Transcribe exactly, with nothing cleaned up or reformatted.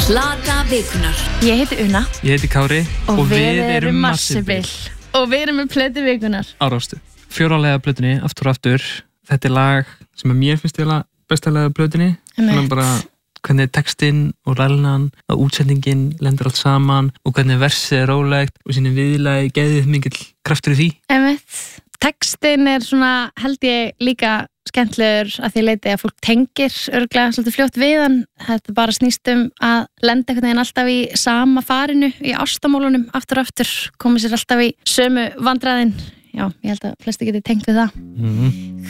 Plata vikunar. Ég heiti Una. Ég heiti Kári. Og, og við, við erum Marsibil. Og við erum með plötu vikunar. Á Rástu. Fjóralega plötunni, aftur og aftur. Þetta er lag sem er mér finnst eiginlega besta lag af plötunni. Þannig bara hvernig textinn og rælinan og útsendingin lendur allt saman og hvernig versið er rólegt og síni viðlagi geðið mikill kraftur í því. Einmitt. Textinn er svona, held ég líka skemmtlegur að því leiti að fólk tengir örglega svolítið fljótt við hann. Þetta bara snýst um að lenda einhvern veginn alltaf í sama farinu í ástamálunum aftur og aftur, komið sér alltaf í sömu vandræðin. Já, ég held að flesti geti tengt við það. Mm-hmm.